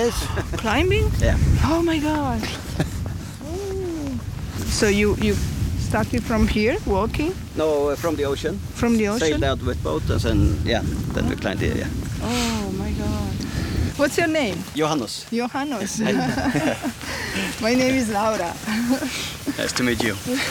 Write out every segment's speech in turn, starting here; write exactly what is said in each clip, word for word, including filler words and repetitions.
Yes. Climbing? Yeah. Oh my God. Oh. So you you started from here, walking? No, uh, from the ocean. From the ocean? Sailed out with boat and then, yeah, then we climbed here, yeah. Oh my God. What's your name? Johannes. Johannes. My name is Laura. Nice to meet you.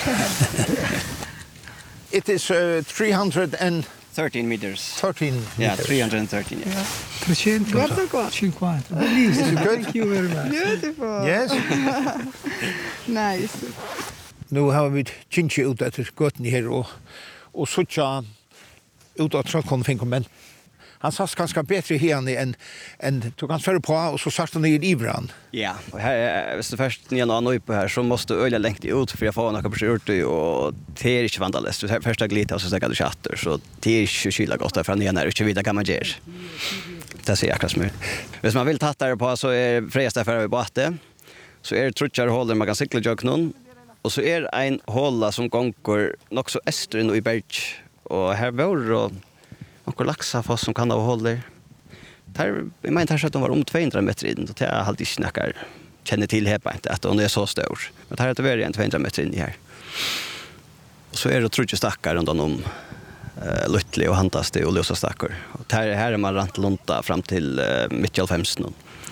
It is uh, three hundred thirteen meters. thirteen Yeah, meters. three hundred thirteen, yeah. Guarda qua. cinquanta. Bellissimo. Thank you very much. Beautiful. Yes. Nice. Nu har vi kinchi ut etter gøtten her og og sucha ut av trollkonfinken, men han satt ganske bedre her enn enn du kan føre på, og så satt han ned i Ivran. Ja, og her, hvis du først nye noe nøy på her, så måste du øye lengt ut for å få noe på skjorte, og det er ikke vandalest. Du først har glitt, og så stekker du kjatter, så det er ikke kyla godt fra nye her, og ikke vite hva man gjør. Det sier akkurat smør. Hvis man vil tatt der på, så er frest derfor vi båte, så er det trutjar håler man kan sykle jøknen, og så er en håla som gonger nok så øster inn i berg, og her var og noen laksa for oss som kan ha håler. Jeg mener at de var om två hundra meter inn, og det er alltid ikke noe kjenner til helt beint, at hun er så stor. Men det er det vært en två hundra meter inn i her. Og så er det trutje stakkar rundt om uh, Luttli og Handasti og Løsa stakkar. Og her, her er man rant lunta fram til uh, midt i halvfemsen.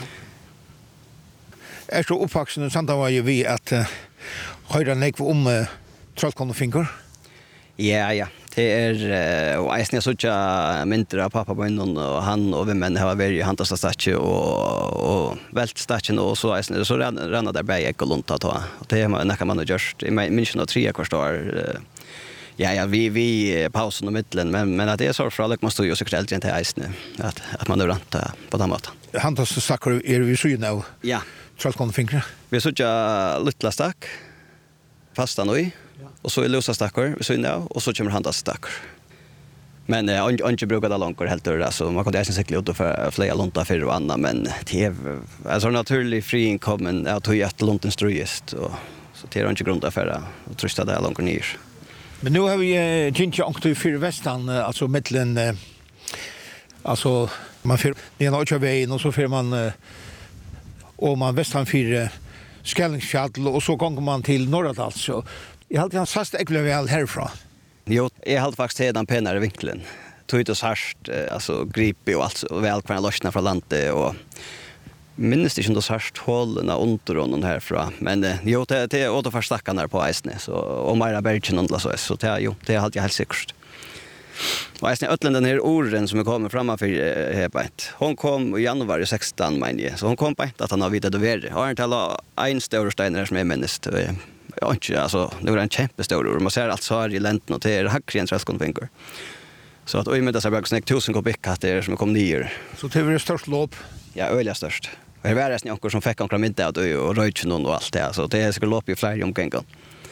Er så oppvaksen, sant da var jo vi at uh, høyre nek om uh, trollkonfinker? Ja, ja. Det er, uh, og eisen jeg sutja mindre av pappa på innan, og han og vi menn har vært i Handasta statje og, og velt statjen, og så eisen, så rann der bare jeg og lunta ta. Og det er nekka man har gjørst. Jeg minns noe tre kvart år. Uh, ja, ja, vi, vi pausen og middelen, men, men at det er så fra, man stod jo sikkert eldre enn til eisen, at, at man har rant på den måten. Handasta stakker er vi syn av ja. trollkonfinker? Vi sutja luttla stakk, fasta nøy, och så är Lösa stackar så inne och så kommer Handasta stackar. Men eh uh, inte brukar det långt helt ur alltså man kan det är cykla ut för flera lonta för och andra men det är alltså naturligt fri inkommen att ta ett lonten ströjest och så det är inte grund för det och trusta det långt ner. Men nu har vi uh, Kinchi åkt för västan uh, alltså mellan uh, alltså man för det är något vägen och så för man uh, och man västan för uh, Skällingsfjall och så går man till Norradal så jag har alltid han sagt äcklig väl härifrån. Jo, jag har faktiskt till den penare vinkeln. Tog oss harst, alltså gripig och allt och väl kvar lossna från landet och minns inte så harst hållarna under honom härifrån. Men jo, det det åter förstackan där på isen så och Mara Bergen och så så det jo, det är helt helt säkert. Och isen ötlen den här orden som kommer framför här på ett. Hon kom i januari sexton men jag så hon kom på att han har vidare då ver. Har inte alla en stor steiner som är minst. Ja, inte alltså det var en jättestor och man ser allt så här i länten och det är hackren träskkonfinkor. Så att oj med dessa bara snäck tusen kubik att det är som kom ner. Så det var det störst lopp. Ja, öliga störst. Och det var resten ankor som fick ankra middag och och röjt någon och allt det så det skulle lopp i flera omgångar.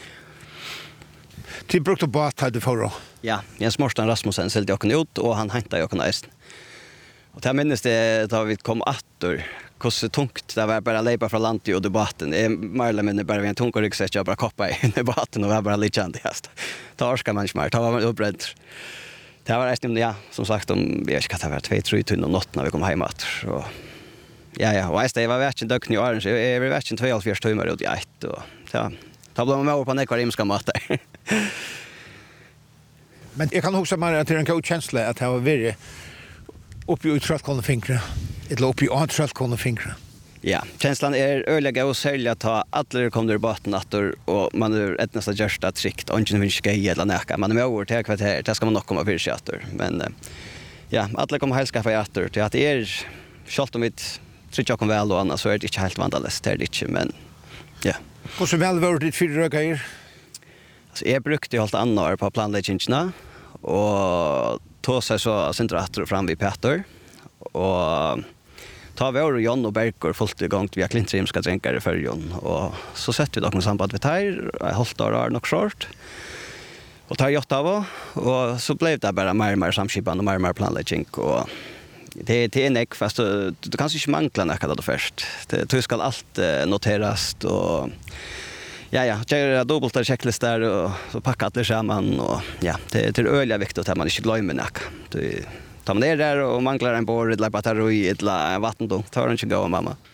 Till brukte båt hade förra. Ja, Jens Morstan Rasmussen sålde jag ut och han hämtade jag kunna isen. Och det minns det då vi kom åter. Hur tungt det var bara leipa från landet och debatten. Är Marla men bara en tung ryggsäck jag bara koppa i debatten och var bara lite kändast. Ta orska man smart. Ta var man upprädd. Det var resten ja, som sagt om vi ska ta vart två tre tunn och natt när vi kom hem åt. Så ja ja, och det var verkligen dökn i orange. Jag var verkligen två och fyra timmar ut i ett och ja. Ta blev man med på nekvar imska mat där. Men jag kan också man att det är en god känsla att ha varit uppe i trollkonfinkra. Eller uppe i trollkonfinkra. Ja, känslan är öliga och sälja ta alla kommer båten åter och man är ett nästan görsta trickt och inte vill ska gälla näka. Man är med över till kvarter, det ska man nog komma för sig åter. Men ja, alla kommer helst skaffa åter till att det är skalt om mitt trick kom väl och annars så är det inte helt vandalest det är det inte men ja. Hur så väl var det för röker? Alltså jag brukade ju allt annat på planläggningarna och ta sig så centrator fram vid Petter och ta vi och Jon och Berkor fullt igång via klintrimska dränkare för Jon och så sätter vi dock med samband vid här hållt där nog short och tar jott av och så blev det bara mer mer samskipan och mer mer planläggning och det det är näck fast du, du kan inte mangla näka då först det du ska allt uh, noteras och ja ja jag gör dubbelt checklistor och så packa allt samman och ja det är öliga viktigt att man inte glömmer näka du tar man ner där och manglar en bord eller batteri eller vattendunk tar den inte gå mamma.